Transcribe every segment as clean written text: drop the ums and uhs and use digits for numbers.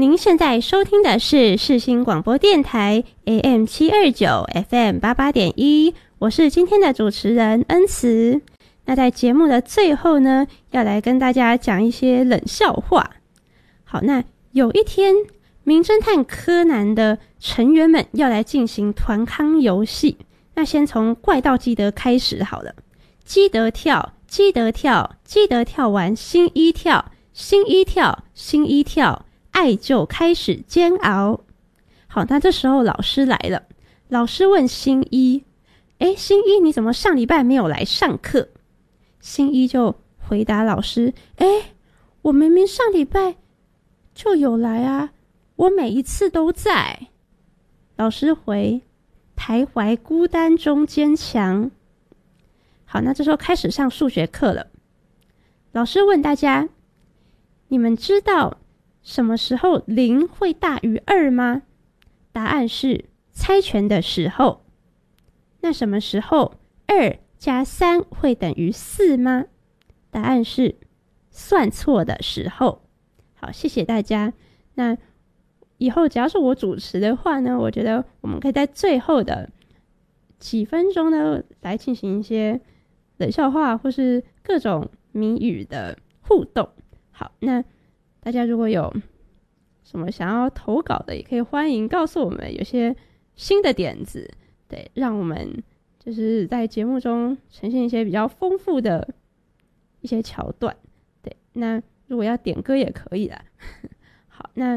您现在收听的是世新广播电台 AM729 FM88.1，我是今天的主持人恩慈。那在节目的最后呢，要来跟大家讲一些冷笑话。好，那有一天，名侦探柯南的成员们要来进行团康游戏。那先从怪盗基德开始好了。基德跳，基德跳，基德跳完新一跳，新一跳，新一跳，爱就开始煎熬。好，那这时候老师来了，老师问新一，新一你怎么上礼拜没有来上课？新一就回答老师，我明明上礼拜就有来啊，我每一次都在。老师回，徘徊孤单中坚强。好，那这时候开始上数学课了。老师问大家，你们知道什么时候0会大于2吗？答案是猜拳的时候。那什么时候2加3会等于4吗？答案是算错的时候。好，谢谢大家。那以后只要是我主持的话呢，我觉得我们可以在最后的几分钟呢来进行一些冷笑话或是各种谜语的互动。好，那大家如果有什么想要投稿的，也可以欢迎告诉我们有些新的点子，对，让我们就是在节目中呈现一些比较丰富的一些桥段。对，那如果要点歌也可以啦。好，那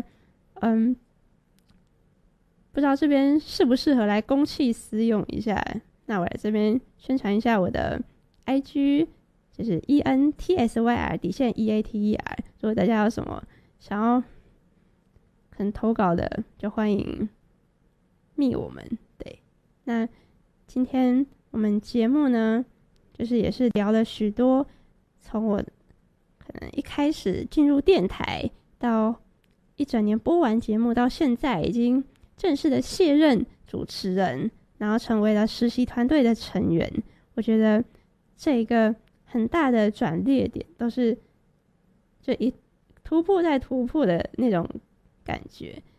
不知道这边适不适合来公器私用一下，那我来这边宣传一下我的 IG， 就是 ENTSYR_EATER。 如果大家有什么想要可能投稿的，就欢迎密我们。对，那今天我们节目呢，就是也是聊了许多，从我可能一开始进入电台到一整年播完节目，到现在已经正式的卸任主持人，然后成为了实习团队的成员。我觉得这一个很大的转捩点，都是就一突破再突破的那种感觉。